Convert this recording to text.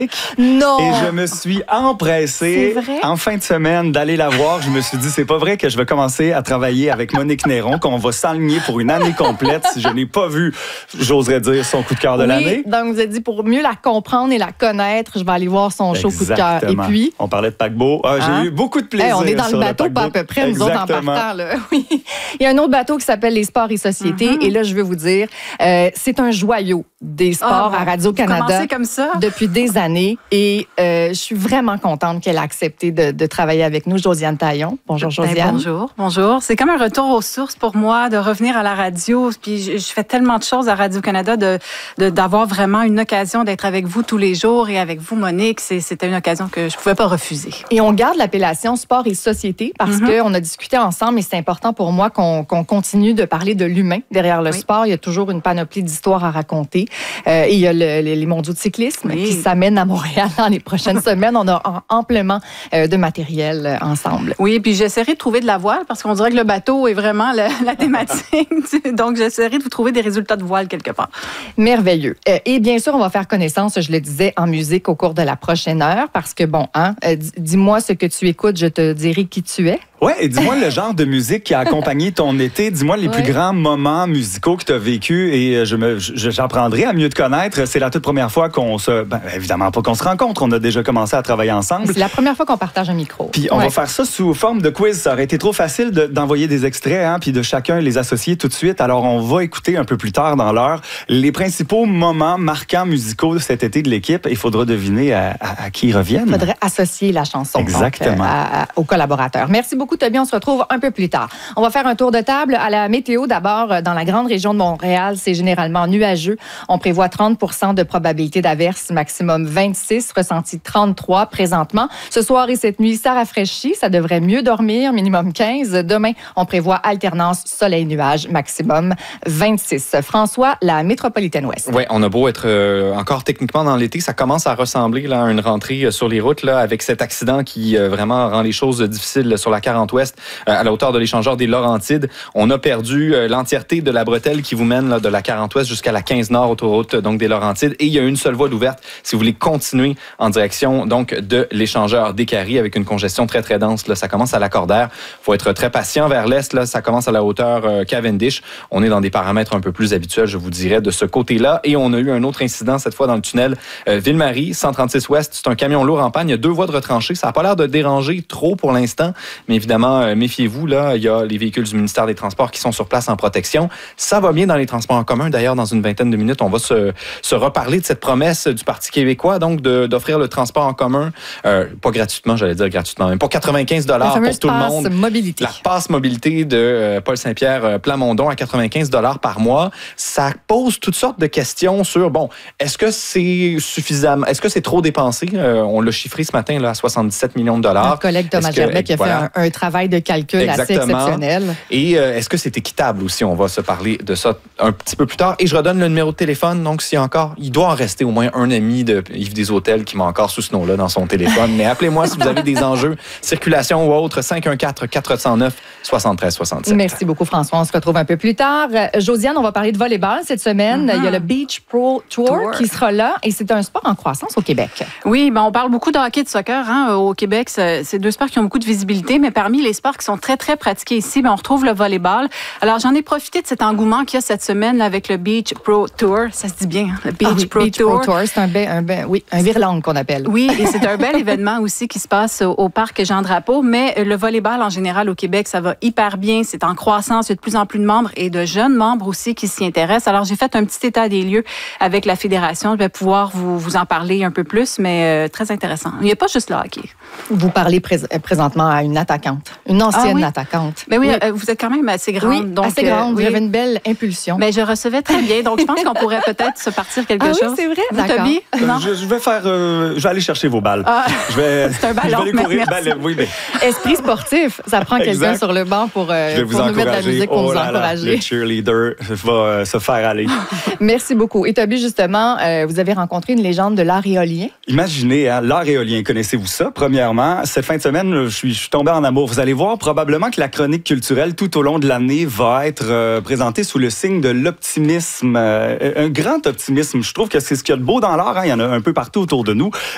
Non! Et je me suis empressé en fin de semaine d'aller la voir. Je me suis dit, c'est pas vrai que je vais commencer à travailler avec Monique Néron, qu'on va s'aligner pour une année complète si je n'ai pas vu, j'oserais dire, son coup de cœur de l'année. Donc vous avez dit, pour mieux la comprendre et la connaître, je vais aller voir son show coup de cœur. Et puis? On parlait de paquebot. J'ai eu beaucoup de plaisir. Hey, on est dans le bateau, pas à peu près, nous autres en partant. Là. Oui. Il y a un autre bateau qui s'appelle les Sports et Sociétés. Et là, je veux vous dire, c'est un joyau des sports à Radio-Canada comme ça. depuis des années. Et je suis vraiment contente qu'elle a accepté de travailler avec nous. Josiane Taillon. Bonjour, Josiane. Bonjour. C'est comme un retour aux sources pour moi de revenir à la radio. Puis je fais tellement de choses à Radio-Canada d'avoir vraiment une occasion d'être avec vous tous les jours et avec vous, Monique. C'était une occasion que je ne pouvais pas refuser. Et on garde l'appellation Sport et Société parce qu'on a discuté ensemble et c'est important pour moi qu'on continue de parler de l'humain derrière le sport. Il y a toujours une panoplie d'histoires à raconter. Et il y a les mondiaux de cyclisme qui s'amènent à Montréal dans les prochaines semaines. On a amplement de matériel ensemble. Oui, puis j'essaierai de trouver de la voile parce qu'on dirait que le bateau est vraiment la thématique. Donc, j'essaierai de vous trouver des résultats de voile quelque part. Merveilleux. Et bien sûr, on va faire connaissance, je le disais, en musique au cours de la prochaine heure parce que, dis-moi ce que tu écoutes, je te dirai qui tu es. Ouais, et dis-moi le genre de musique qui a accompagné ton été. Dis-moi les plus grands moments musicaux que tu as vécu et j'apprendrai à mieux te connaître. C'est la toute première fois qu'on se... évidemment pas qu'on se rencontre, on a déjà commencé à travailler ensemble. C'est la première fois qu'on partage un micro. Puis on va faire ça sous forme de quiz. Ça aurait été trop facile d'envoyer des extraits, puis de chacun les associer tout de suite. Alors on va écouter un peu plus tard dans l'heure les principaux moments marquants musicaux de cet été de l'équipe. Il faudra deviner à qui ils reviennent. Il faudrait associer la chanson aux collaborateurs. Merci beaucoup, Toby. On se retrouve un peu plus tard. On va faire un tour de table à la météo. D'abord, dans la grande région de Montréal, c'est généralement nuageux. On prévoit 30 % de probabilité d'averse, maximum 26, ressenti 33 présentement. Ce soir et cette nuit, ça rafraîchit. Ça devrait mieux dormir, minimum 15. Demain, on prévoit alternance soleil-nuage, maximum 26. François, la métropolitaine ouest. Oui, on a beau être encore techniquement dans l'été, ça commence à ressembler là, à une rentrée sur les routes là, avec cet accident qui vraiment rend les choses difficiles sur la 40 ouest à la hauteur de l'échangeur des Laurentides. On a perdu l'entièreté de la bretelle qui vous mène là, de la 40 ouest jusqu'à la 15 nord autoroute donc des Laurentides. Et il y a une seule voie d'ouverte si vous voulez continuer en direction donc de l'échangeur des Caries avec une congestion très très dense. Là, ça commence à l'Accordaire. Il faut être très patient vers l'est. Là, ça commence à la hauteur Cavendish. On est dans des paramètres un peu plus habituels, je vous dirais, de ce côté-là. Et on a eu un autre incident cette fois dans le tunnel Ville-Marie, 136 ouest. C'est un camion lourd en panne. Il y a 2 voies de retranchée. Ça n'a pas l'air de déranger trop pour l'instant, mais évidemment, méfiez-vous, là, il y a les véhicules du ministère des Transports qui sont sur place en protection. Ça va bien dans les transports en commun. D'ailleurs, dans une vingtaine de minutes, on va se reparler de cette promesse du Parti québécois, donc d'offrir le transport en commun, pas gratuitement, j'allais dire gratuitement, mais pour 95 $ pour tout le monde. Mobilité. La passe mobilité de Paul Saint-Pierre Plamondon à 95 $ par mois. Ça pose toutes sortes de questions sur, est-ce que c'est suffisant? Est-ce que c'est trop dépensé? On l'a chiffré ce matin là, à 77 millions $. Notre collègue Thomas Gerbet qui a fait un travail de calcul assez exceptionnel. Et est-ce que c'est équitable aussi? On va se parler de ça un petit peu plus tard. Et je redonne le numéro de téléphone. Donc, il doit en rester au moins un ami de Yves Desautels qui m'a encore sous ce nom-là dans son téléphone. Mais appelez-moi si vous avez des enjeux, circulation ou autre, 514-409-7367. Merci beaucoup, François. On se retrouve un peu plus tard. Josiane, on va parler de volleyball cette semaine. Il y a le Beach Pro Tour qui sera là et c'est un sport en croissance au Québec. Oui, on parle beaucoup de hockey et de soccer au Québec. C'est 2 sports qui ont beaucoup de visibilité, mais parmi les sports qui sont très, très pratiqués ici, on retrouve le volleyball. Alors, j'en ai profité de cet engouement qu'il y a cette semaine là, avec le Beach Pro Tour. Ça se dit bien, le Beach Pro Tour. C'est un virlang qu'on appelle. Oui, et c'est un bel événement aussi qui se passe au parc Jean-Drapeau, mais le volleyball en général au Québec, ça va hyper bien. C'est en croissance. Il y a de plus en plus de membres et de jeunes membres aussi qui s'y intéressent. Alors, j'ai fait un petit état des lieux avec la fédération. Je vais pouvoir vous en parler un peu plus, mais très intéressant. Il n'y a pas juste le hockey. Vous parlez présentement à une attaquante, une ancienne attaquante. Mais oui, vous êtes quand même assez grande. Oui, donc, assez grande. Vous avez une belle impulsion. Mais je recevais très bien, donc je pense qu'on pourrait peut-être se partir quelque chose. Oui, c'est vrai. D'accord. Je vais aller chercher vos balles. C'est un ballon. Je vais aller courir. Esprit sportif, ça prend quelqu'un sur le banc pour nous mettre de la musique pour nous encourager. Le cheerleader va se faire aller. Merci beaucoup. Et Toby, justement, vous avez rencontré une légende de l'art éolien. Imaginez, l'art éolien, connaissez-vous ça? Premièrement, cette fin de semaine, je suis tombé en amour. Vous allez voir probablement que la chronique culturelle tout au long de l'année va être présentée sous le signe de l'optimisme. Un grand optimisme. Je trouve que c'est ce qu'il y a de beau dans l'art. Il y en a un peu partout autour de nous.